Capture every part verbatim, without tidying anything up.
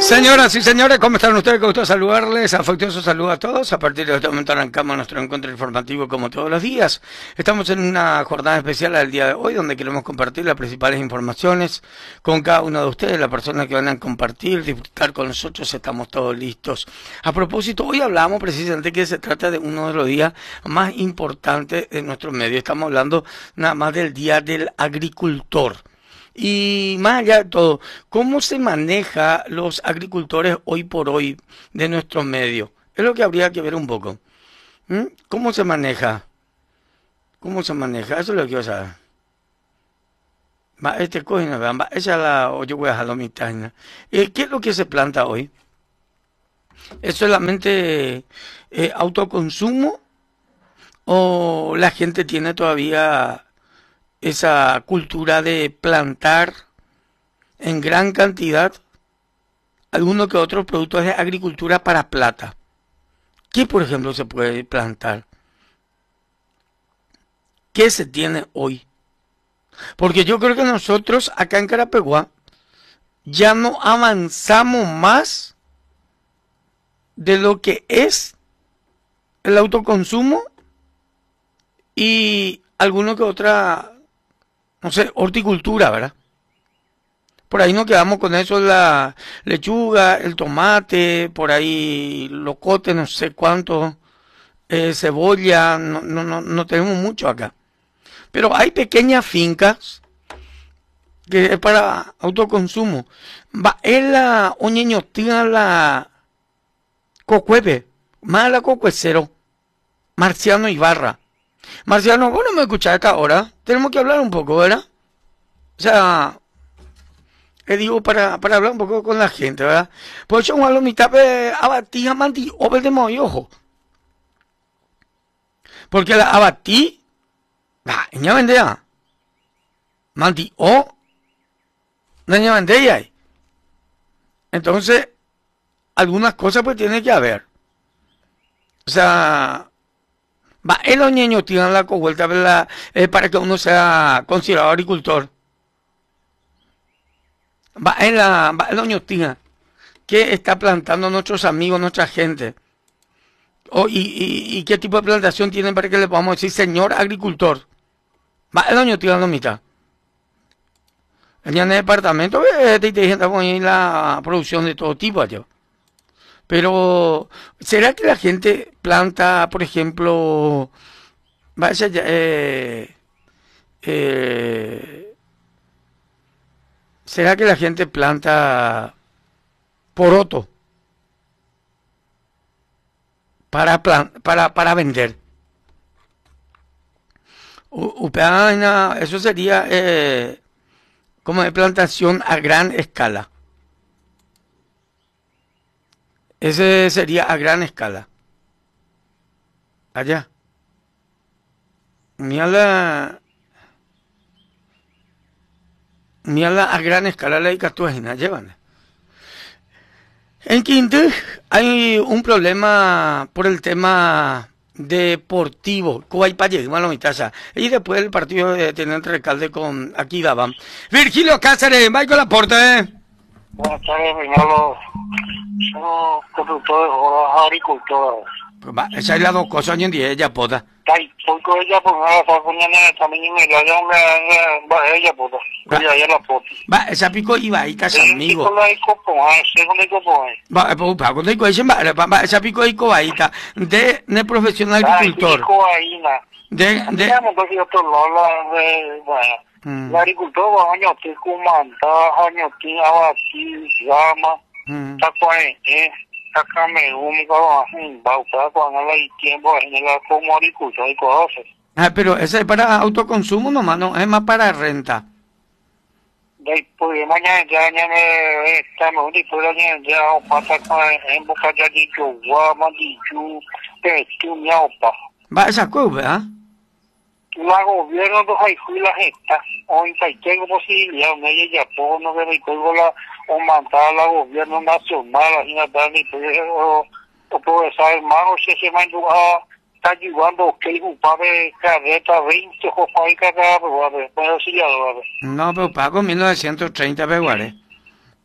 Señoras y señores, ¿cómo están ustedes? Con gusto saludarles, afectuoso saludo a todos. A partir de este momento arrancamos nuestro encuentro informativo como todos los días. Estamos en una jornada especial al día de hoy donde queremos compartir las principales informaciones con cada uno de ustedes, las personas que van a compartir, disfrutar con nosotros, estamos todos listos. A propósito, hoy hablamos precisamente que se trata de uno de los días más importantes de nuestro medio. Estamos hablando nada más del Día del Agricultor. Y más allá de todo, ¿cómo se maneja los agricultores hoy por hoy de nuestro medio? Es lo que habría que ver un poco. ¿Mm? ¿Cómo se maneja? ¿Cómo se maneja? Eso es lo que quiero saber. Va, este coge, va, esa es la, o yo voy a dejarlo a mitad. ¿No? Eh, ¿Qué es lo que se planta hoy? ¿Es solamente eh, autoconsumo o la gente tiene todavía esa cultura de plantar en gran cantidad algunos que otros productos de agricultura para plata? ¿Qué, por ejemplo, se puede plantar? ¿Qué se tiene hoy? Porque yo creo que nosotros acá en Carapeguá ya no avanzamos más de lo que es el autoconsumo y alguno que otra, no sé, horticultura, ¿verdad? Por ahí nos quedamos con eso, la lechuga, el tomate, por ahí locote, no sé cuánto, eh, cebolla, no, no, no, no tenemos mucho acá. Pero hay pequeñas fincas que es para autoconsumo. Va, es la oñeñotina, la cocueve, más la cocuecero, Marciano Ibarra. Marciano, vos no me escuchás acá ahora, tenemos que hablar un poco, ¿verdad? O sea, eh, digo, para, para hablar un poco con la gente, ¿verdad? Pues yo a lo mitad de abatí, amanti, o de muy ojo. Porque la abatí, va, ella vendía. Manti, o, ella vendía. Entonces, algunas cosas pues tiene que haber. O sea, va, el oñeño tiene la covuelta ¿verdad? Eh, para que uno sea considerado agricultor. Va en la, va el oñotina que está plantando nuestros amigos, nuestra gente. Oh, y, y, y qué tipo de plantación tienen para que le podamos decir señor agricultor. Va el oñotina la mitad. En el departamento eh, te inteligencia poner la producción de todo tipo allá. Pero, ¿será que la gente planta, por ejemplo, vaya, eh, eh, ¿será que la gente planta poroto para plan, para para vender? U, upeana, eso sería eh, como de plantación a gran escala. Ese sería a gran escala. Allá. Mira la... Mira la a gran escala la icatuajina, llévanla. En Quinto hay un problema por el tema deportivo. Y después el partido de Teniente Recalde con aquí daban. Virgilio Cáceres, Michael Laporte. ¿eh? Buenas tardes, Reinaldo. Somos constructores o agricultores. Pues va, esa es la dos cosas hoy en día, ella poda. Ay, porque ella pues nada, está poniendo también y me la llama, va ella puta. Ella ella la puta. Va, esa pico iba ahí casa amigo. Sí, con la ico pues, según ico pues. Va, pues pa, cuando ico dicen va, va, esa pico ico ahí está de de profesional agricultor. Ico ahí na. De de Digamos que yo te lo la de, bueno. La agricultor va año te comanda, año te abati, llama. Está pues, eh. Acá me único bauta cuando hay tiempo en el como agricultor y cosas. Ah, pero ese es para autoconsumo nomás, no, es más para renta. Después mañana ya me estamos después ya pasa con en boca ya dicho guama dicho que tú me opa. Va esa cosa, ¿ah? La gobierno de ahí fui la gente, hoy tengo posibilidad, me ella por no me colgo la o mandar la gobierno nacional así nada ni o o profesor hermano se se mandó a está llevando que un par de carreta veinte o para cada pero sí ya. No, pero pago mil novecientos treinta peguares.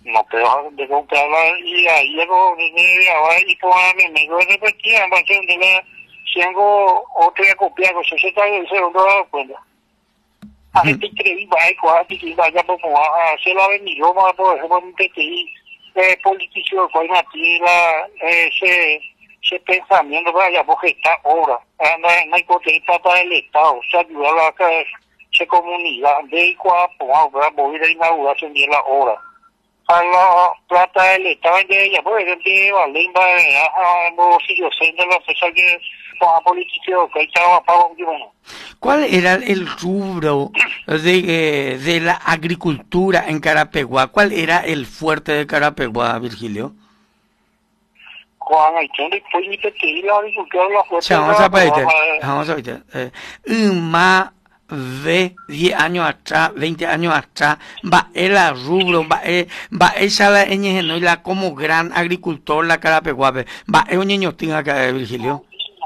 no te vas de comprarla y ahí luego de ahora y ponerme me lo repetía en base de la siendo otra copia que se está en segundo cuenta a gente que iba a cuatro que vaya por a hacer la venido más por ejemplo un petit eh político con una tira ese ese pensamiento vaya porque está ahora no no hay que para el Estado se ayuda a la se comunidad de cuatro por voy a inauguración de la hora a la plata del Estado de ella pues que vale a los sitios de la social que con la política que estaba para bueno. ¿Cuál era el rubro de, eh, de la agricultura en Carapeguá? ¿Cuál era el fuerte de Carapeguá, Virgilio? Juan, hay que pues te que la agricultura la fuerte. Vamos a ver, vamos a ver. Eh, más de diez años atrás, veinte años atrás, va el rubro, va va esa la ñeno y la como gran agricultor la Carapeguá, va el niño tinga que Virgilio.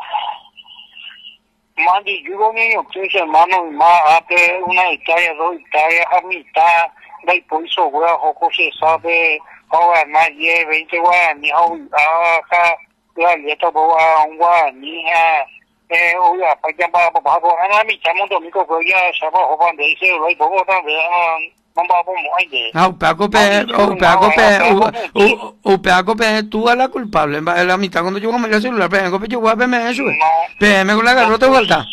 Más de yo niño quince hermanos más hace una hectárea, dos hectáreas a mitad, de por eso voy a joco se sabe, ahora nadie, veinte guaraní, ahora la letra voy a un guaraní, eh, oiga, para que para para para a mitad mundo mico que ya se va a jugar de ese, lo hay poco también, no va a poner ahí de. Ah, Paco Pe, o Paco Pe, o Paco Pe, tú a la culpable, en la mitad cuando yo como el celular, Paco Pe, yo voy a verme eso, Pe, me con la garrota vuelta.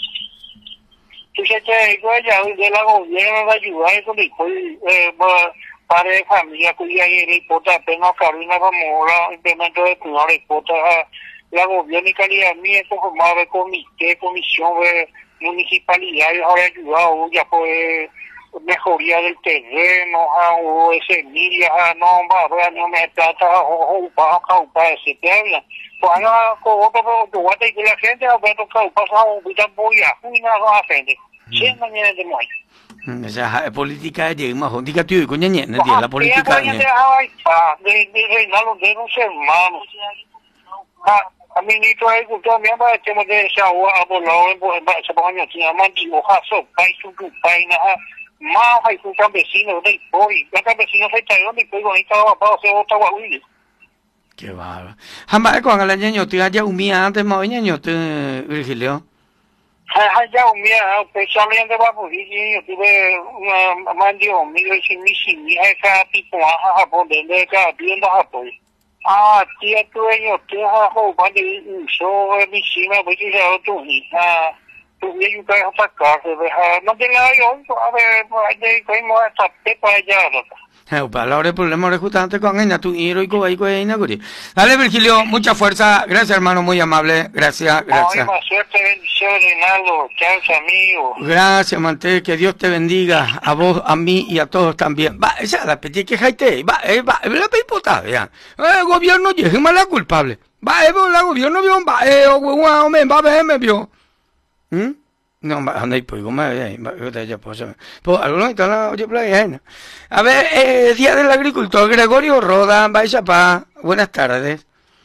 Tú sabes que ya de la gobierno de ayudar con el eh para de familia que ya hay pota apenas Carolina Zamora, implemento de cuidar de pota la gobierno y calidad mía conformado de comité, comisión de municipalidades ahora ayudado ya pues mejoría del terreno, o semillas, no va a ver, no me trata, o para caupar, se te habla. Pues ahora, con otro producto, que la gente va a tocar, pasa un poquito de y nada va a hacer. Cien mañana de muy. Esa política de más hondica tío y coña ñe, la política de de de reinarlo de los hermanos. A mí ni todo el mundo me va a tener de esa agua a volar, se pone aquí a mandir hojas, país su paina, más hay un campesino de hoy, la campesino se trae de hoy bonita para hacer otra guaguilla. Qué bárbaro. Jamás con el año te haya humía antes más año te Virgilio. Ya humía, especialmente para poder yo tuve una mandio mío y mi sin mi hija tipo a Japón de cada tienda Japón. Ah, tía dueño, tía Japón, para yo mi cima, pues ya otro hija. Tuve yo que atacar, no te la yo, a ver, ahí cómo está para allá. Eh, para el problema justamente con ella, tu hiro y con ahí con ella, dale Virgilio, mucha fuerza, gracias hermano, muy amable, gracias, gracias. Ay, suerte, bendiciones, Rinaldo, chao amigo. Gracias, Mante, que Dios te bendiga, a vos, a mí y a todos también. Va, esa la petí que jaite, va, eh, va, la pipota, vean. El gobierno es mala culpable. Va, eh, la gobierno vio, va, eh, o guau, me va, me vio. ¿Mm? No, anda y pues, ¿cómo es? Pues, algunos están la oye playa. A ver, eh, Día del Agricultor, Gregorio Roda, vais pa. Buenas tardes.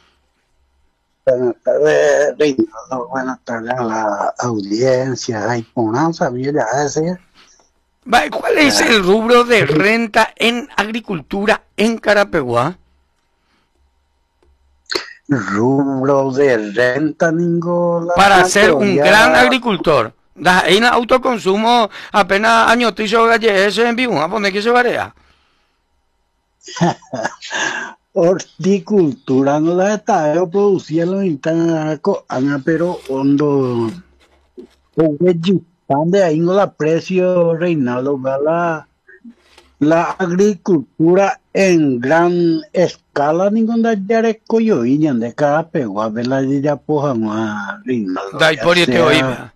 Buenas tardes, Reinaldo. Buenas tardes a la audiencia. Hay una familia ese. ¿Cuál es el rubro de renta en agricultura en Carapeguá? Rubro de renta, ninguno. Para ser un gran agricultor. Da en autoconsumo apenas año tiso galle ese en vivo, a poner que se varea. Horticultura no la está yo produciendo en Tanaco, pero hondo de ahí no la precio Reinaldo la la agricultura en gran escala ninguna de coyo y de Carapeguá vela ya poja Reinaldo. Dai por este oíba.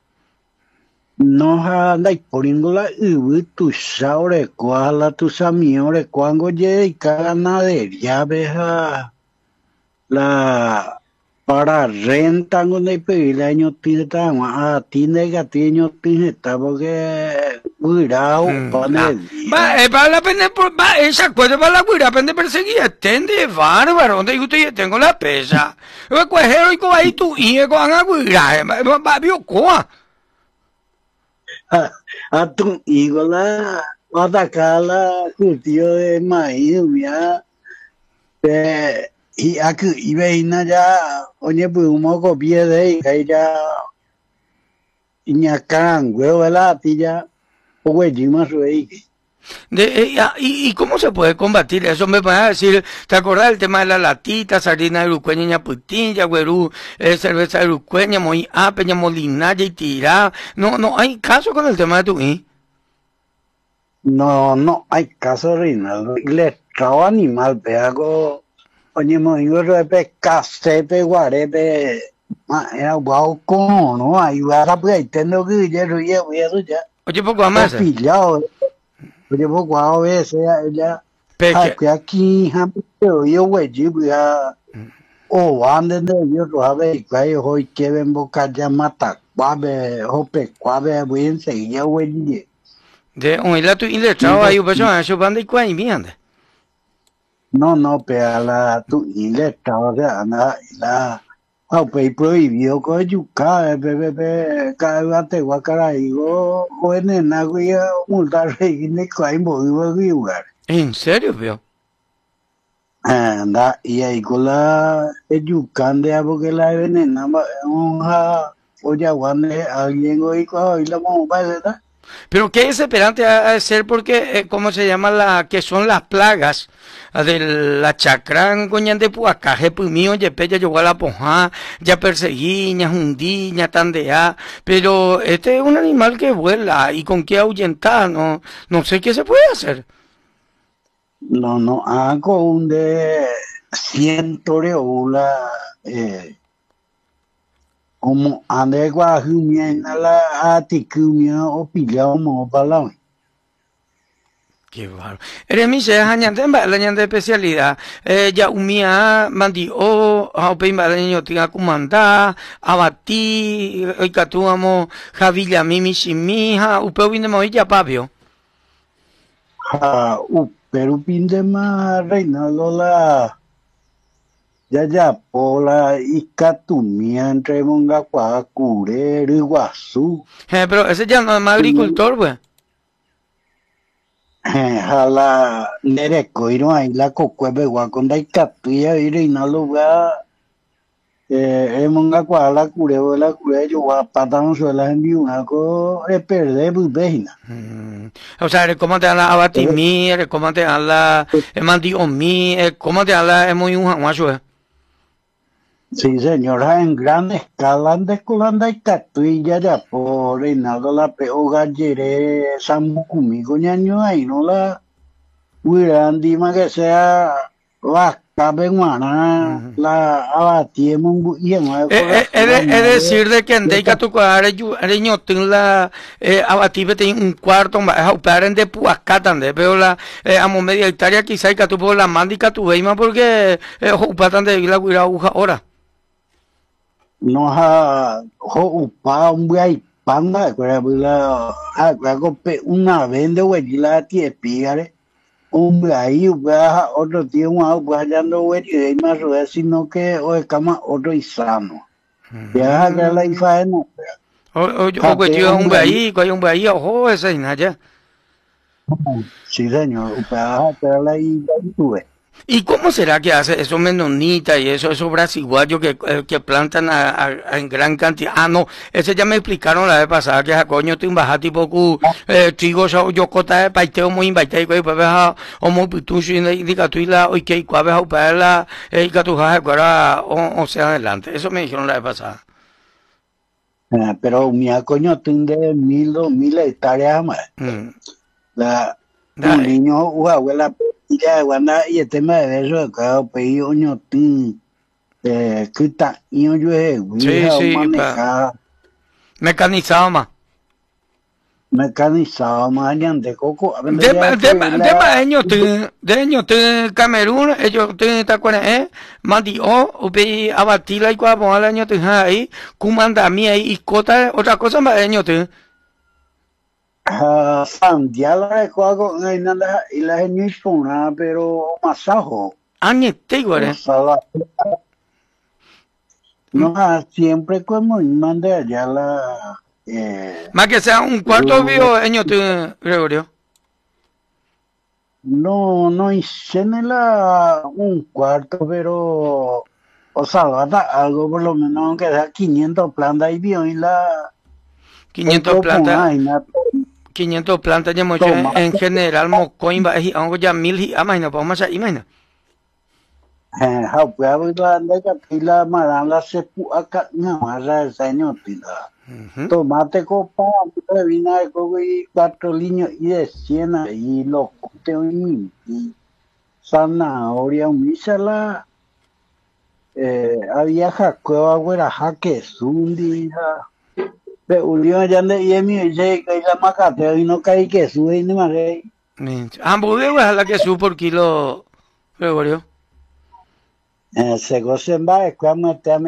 No anda y poniendo la uva tu saure cuala tu samiore cuando llegue cada ganadería veja la para renta cuando hay pedir año tiene tan a ti negativo tiene porque cuidado para va eh para la pena va esa cosa para la cuida pende perseguir estende bárbaro donde usted tengo la pesa o cuajero y con ahí tu y con a cuidar va vio coa a tu hijo la atacar la cultivo de maíz, mira, eh, y aquí y veina ya, oye, pues un poco pie de ahí ya, y ña can, huevo la tilla, o güey, más güey. De, eh, ah, y, ¿Y cómo se puede combatir eso? Me van a decir, ¿te acordás del tema de la latita, sardina de urucueña, ñaputín, güerú, eh, cerveza de urucueña, muy ape, molinaya y tirá? No, no, hay caso con el tema de tu I. No, no hay caso, Reinaldo. Le traba animal, pe, hago, oye, mo, yo repe, casepe, guarepe, ma, era guau, como, no, ayudar a pues, ahí tengo que ir, yo ya, voy a ya, Oye, poco a más. o pillado, oye, pues, guau, ese, ella, ay, Peque. que aquí, pero yo, güey, yo, voy a, o anden de yo, lo sabe, que hay hoy que ven boca ya mata, guabe, hope, guabe, voy enseguida, güey, De un la tu y le y traba ahí, pues, pues, a su banda y cuál y mierda. no, no, pero la tu ileta, o sea, la, la, au pe prohibido con yuca, pe, pe, pe, cada vez te guacara, digo, joven, na, güey, multar, y ne, cuay, muy, lugar. ¿En serio, veo? Anda, y ahí con la yuca, de porque la venena, un ja, oye, aguante, alguien, güey, y la vamos a ver, Pero qué desesperante ha de ser porque, eh, ¿cómo se llama la, que son las plagas ah, de la chacrán, coñan de puacaje, pues mío, ya peya, yo a la ponja, ya perseguí, ña hundí, ña tandeá, pero este es un animal que vuela y con qué ahuyentar, no, no sé qué se puede hacer. no, no, hago un de ciento de una, eh, como ande guajumia la aticumia o pillado mo balón. Qué bárbaro. Eres mi se añade en la ñande especialidad. Eh, ya umia mandi o a pe ba ño tinga kumanda abati hoy katuamo javilla mimi shimiha upe vinde mo ya pabio. Ha, u, pero pinde ma reina lola, ya ya pola y catumia entre monga kwa cure riguasu. Eh, pero ese ya no es más agricultor, pues. Hala nere coiro ahí la cocuebe guaconda y catuya y reina lola. Eh, e monga kwa la cure o la cure yo wa patamos suela en una co e perde bubehina. Mm. O sea, cómo te habla abatimi, cómo te habla mandi omi, cómo te habla es muy un guacho. Sí, señora, en gran escala, en descolanda y catuilla ya por Reinaldo la peo gallere, Samucumi, coñaño, ahí no la hubieran dima que sea vaca benguana, Uh-huh. la abatiemos y en el Es corazón, es madre, decir de que en Deika tu cuadra areño ten la eh, abatibe ten un cuarto más a operar de puascatan de pero la eh, amo media hectárea quizá y que tu por la mandica tu veima porque eh, upatan de la cuira aguja ahora. no ha, ho upa, un güey, panda, cuera, la, ah, pe una vende, güey, la tie pígare. Hombre, ahí va otro tío, va hallando güey, y más rueda, sino que hoy cama otro isano. Ya que la ifa no. O o o Jate, cuestión un hombre, ahí. bahí, hay un bahí, ojo, esa y nada. Sí, señor, para la ifa tuve. ¿Y cómo será que hace esos menonitas y eso, esos brasiguayos que, eh, que plantan a, a- a en gran cantidad? Ah, no, ese ya me explicaron la vez pasada que a coño te baja tipo cu eh, trigo yo yo cota de paiteo muy invaiteo y pues baja o muy pitucho y indica tu la hoy que cuave a para la y que tu jaja cuara o o sea adelante. Eso me dijeron la vez pasada. Ah, pero mi coño tiene mil, dos mil hectáreas más. Mm. La, un Dale. niño, una abuela, ya, guanda, y el tema de eso, que pedido, ño, tin, eh, que está, yo, yo, eh, Sí, guija, sí, pa, manejar, mecanizado más. mecanizado, más allá de coco, a ver, De, ya, de, pues, de la, años de de años de Camerún ellos tienen esta cual eh mandi o ubi abatila y cuando al año te ahí kumanda mi ahí y cota otra cosa más años te ah, sandiala de coago, ay, nada, y la gente es una, pero masajo, años te o igual sala, no, ah, siempre como manda allá la, eh, más que sea un cuarto yo, vivo años te Gregorio No, no hice ni la un cuarto, pero o sea, bata algo por lo menos, aunque sea quinientos plantas y bien, y la hoy quinientos plantas, propone, na quinientos plantas ya hemos hecho en, en tomate, general, mocoimba, y aunque ya mil, y imagina, podemos hacer, imagina. eh, hapua la anda que la maranda se pu acá, no, más el señor tila. Ujú. Tomate copa, vina de coco y cuatro líneas y de siena y los y, y zanahoria, umísala, eh, había jacoa, güera, jaque, zundi, pe ulio ya de y mi dice que la macate y no caí que sube ni más. Ambos de la que su por kilo, Gregorio. Eh, se gocen va, es cuando